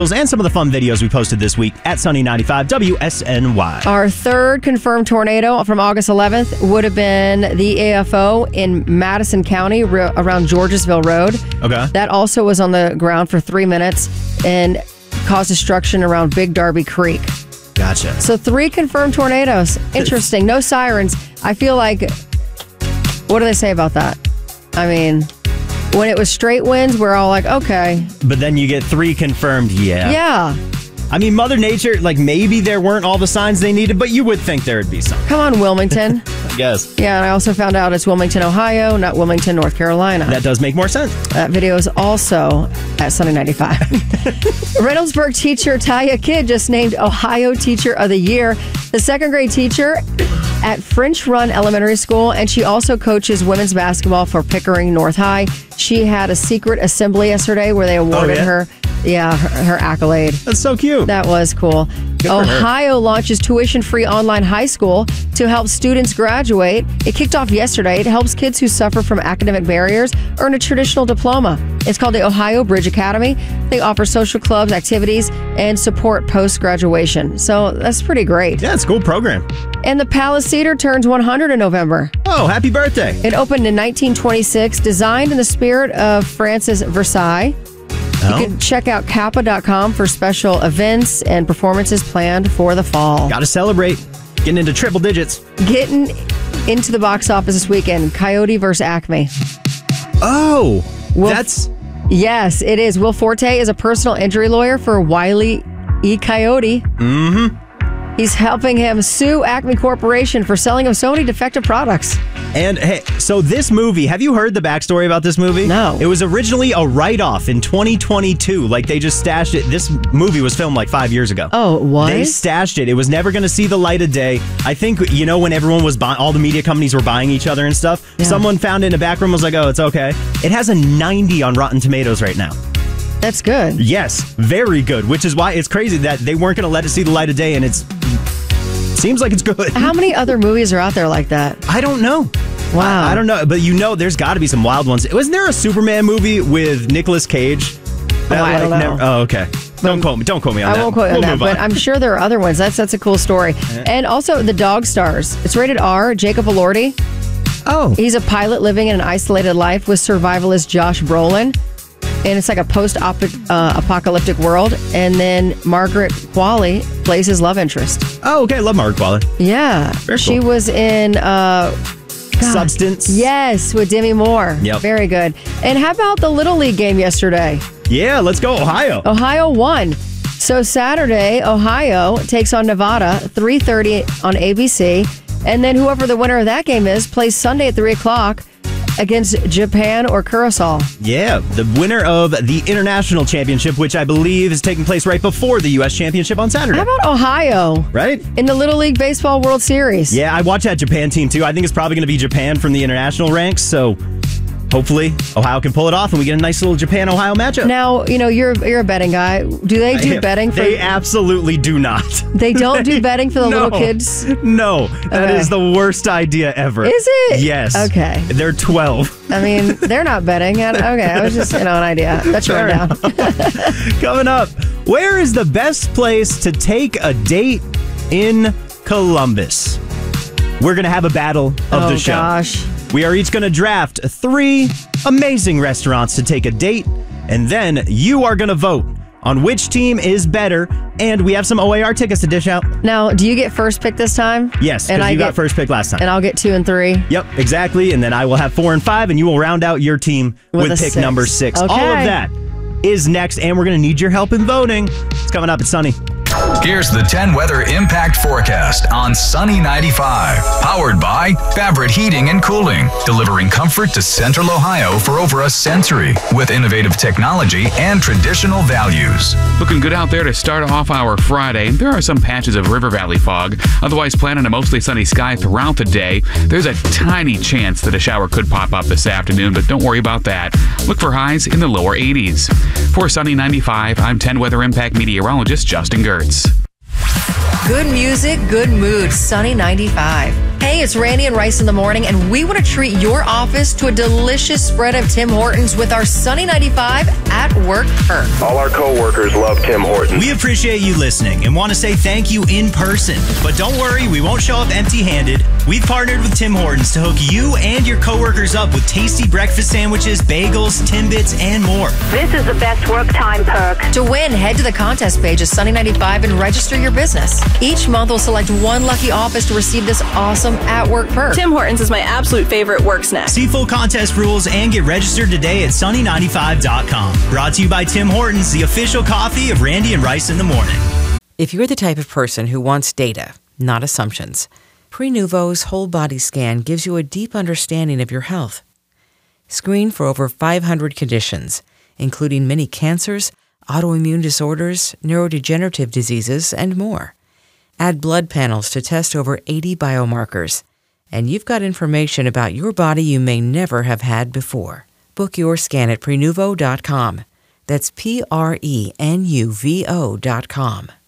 and some of the fun videos we posted this week at Sunny95 WSNY. Our third confirmed tornado from August 11th would have been the AFO in Madison County around Georgesville Road. Okay. That also was on the ground for 3 minutes and caused destruction around Big Darby Creek. Gotcha. So 3 confirmed tornadoes. Interesting. No sirens. I feel like, what do they say about that? I mean, when it was straight winds, we're all like, okay. But then you get 3 confirmed, Yeah. I mean, Mother Nature, like maybe there weren't all the signs they needed, but you would think there would be some. Come on, Wilmington. I guess. Yeah, and I also found out it's Wilmington, Ohio, not Wilmington, North Carolina. That does make more sense. That video is also at Sunny 95. Reynoldsburg teacher Talia Kidd just named Ohio Teacher of the Year. The 2nd grade teacher at French Run Elementary School, and she also coaches women's basketball for Pickering North High. She had a secret assembly yesterday where they awarded her her accolade. That's so cute. That was cool. Ohio launches tuition-free online high school to help students graduate. It kicked off yesterday. It helps kids who suffer from academic barriers earn a traditional diploma. It's called the Ohio Bridge Academy. They offer social clubs, activities, and support post-graduation. So that's pretty great. Yeah, it's a cool program. And the Palace Theater turns 100 in November. Oh, happy birthday. It opened in 1926, designed in the spirit of Francis Versailles. You can check out kappa.com for special events and performances planned for the fall. Got to celebrate. Getting into triple digits. Getting into the box office this weekend, Coyote vs. Acme. Oh, that's... Yes, it is. Will Forte is a personal injury lawyer for Wile E. Coyote. Mm-hmm. He's helping him sue Acme Corporation for selling him so many defective products. And hey, so this movie, have you heard the backstory about this movie? No. It was originally a write-off in 2022. Like, they just stashed it. This movie was filmed like 5 years ago. Oh, it was? They stashed it. It was never going to see the light of day. I think, you know, when everyone was buying, all the media companies were buying each other and stuff, someone found it in a back room, was like, oh, it's okay. It has a 90 on Rotten Tomatoes right now. That's good. Yes, very good, which is why it's crazy that they weren't going to let it see the light of day, and seems like it's good. How many other movies are out there like that? I don't know. Wow. I don't know, but you know there's got to be some wild ones. Wasn't there a Superman movie with Nicolas Cage? I don't know. Okay. Don't quote me on that. I won't quote you on that, but I'm sure there are other ones. That's a cool story. Yeah. And also the Dog Stars. It's rated R. Jacob Elordi. Oh. He's a pilot living in an isolated life with survivalist Josh Brolin. And it's like a post-apocalyptic world. And then Margaret Qualley plays his love interest. Oh, okay. Love Margaret Qualley. Yeah. Very She cool. was in... Substance. Yes, with Demi Moore. Yep. Very good. And how about the Little League game yesterday? Yeah, let's go, Ohio. Ohio won. So Saturday, Ohio takes on Nevada, 3:30 on ABC. And then whoever the winner of that game is plays Sunday at 3 o'clock against Japan or Curacao. Yeah, the winner of the International Championship, which I believe is taking place right before the U.S. Championship on Saturday. How about Ohio? Right? In the Little League Baseball World Series. Yeah, I watch that Japan team, too. I think it's probably going to be Japan from the international ranks, so hopefully Ohio can pull it off and we get a nice little Japan-Ohio matchup. Now, you know, you're a betting guy. Do they do betting for... They absolutely do not. They don't do betting for the little kids? No, that is the worst idea ever. Is it? Yes. Okay. They're 12. I mean, they're not betting. Okay, I was just, an idea. That's your rundown. Coming up, where is the best place to take a date in Columbus? We're going to have a battle of the show. Oh, gosh. We are each going to draft 3 amazing restaurants to take a date, and then you are going to vote on which team is better, and we have some OAR tickets to dish out. Now, do you get first pick this time? Yes, because you got first pick last time. And I'll get 2 and 3? Yep, exactly, and then I will have 4 and 5, and you will round out your team with pick 6. number 6. Okay. All of that is next, and we're going to need your help in voting. It's coming up at Sunny. Here's the 10 weather impact forecast on Sunny 95. Powered by Favorite Heating and Cooling, delivering comfort to Central Ohio for over a century with innovative technology and traditional values. Looking good out there to start off our Friday. There are some patches of river valley fog. Otherwise, plan on a mostly sunny sky throughout the day. There's a tiny chance that a shower could pop up this afternoon, but don't worry about that. Look for highs in the lower 80s. For Sunny 95, I'm 10 Weather Impact meteorologist Justin Gertz. Good music, good mood. Sunny 95. Hey, it's Randy and Rice in the morning, and we want to treat your office to a delicious spread of Tim Hortons with our Sunny 95 at Work perk. All our co-workers love Tim Hortons. We appreciate you listening and want to say thank you in person. But don't worry, we won't show up empty-handed. We've partnered with Tim Hortons to hook you and your coworkers up with tasty breakfast sandwiches, bagels, Timbits, and more. This is the best work time perk. To win, head to the contest page of Sunny 95 and register your business. Each month, we'll select one lucky office to receive this awesome at Work perk. Tim Hortons is my absolute favorite work snack. See full contest rules and get registered today at sunny95.com. Brought to you by Tim Hortons, the official coffee of Randy and Rice in the morning. If you're the type of person who wants data, not assumptions, Prenuvo's whole body scan gives you a deep understanding of your health. Screen for over 500 conditions, including many cancers, autoimmune disorders, neurodegenerative diseases, and more. Add blood panels to test over 80 biomarkers, and you've got information about your body you may never have had before. Book your scan at Prenuvo.com. That's Prenuvo.com.